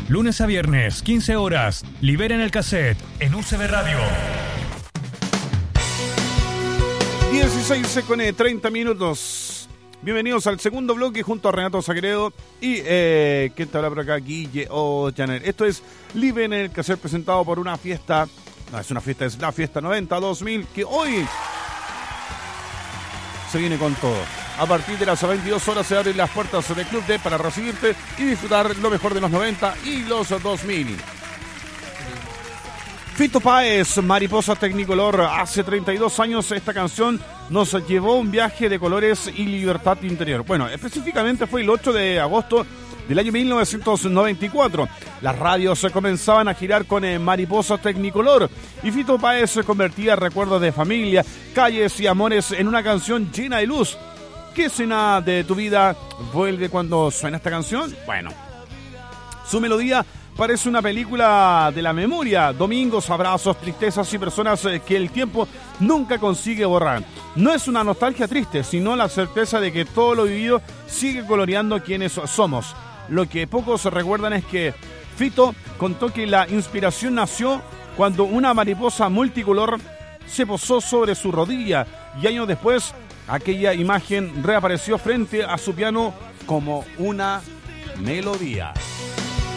Lunes a viernes, 15 horas. Liberen el cassette en UCB Radio. 16 con 30 minutos. Bienvenidos al segundo bloque junto a Renato Sagredo y ¿quién te habla por acá? Guille Ollaner. Esto es Liberen el cassette, presentado por una fiesta. No es una fiesta, es la fiesta 90-2000, que hoy se viene con todo. A partir de las 22 horas se abren las puertas del Club D para recibirte y disfrutar lo mejor de los 90 y los 2000. Fito Páez, Mariposa Tecnicolor. Hace 32 años esta canción nos llevó un viaje de colores y libertad interior. Bueno, específicamente fue el 8 de agosto del año 1994. Las radios se comenzaban a girar con Mariposa Tecnicolor y Fito Páez convertía recuerdos de familia, calles y amores en una canción llena de luz. ¿Qué escena de tu vida vuelve cuando suena esta canción? Bueno, su melodía parece una película de la memoria. Domingos, abrazos, tristezas y personas que el tiempo nunca consigue borrar. No es una nostalgia triste, sino la certeza de que todo lo vivido sigue coloreando quienes somos. Lo que pocos recuerdan es que Fito contó que la inspiración nació cuando una mariposa multicolor se posó sobre su rodilla y años después aquella imagen reapareció frente a su piano como una melodía.